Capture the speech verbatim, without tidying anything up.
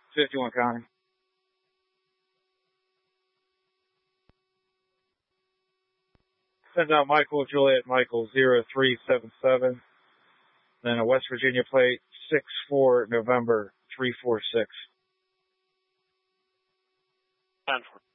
fifty-one County. Send out Michael Juliet Michael zero three seven seven. Then a West Virginia plate six four November three four six. ten four.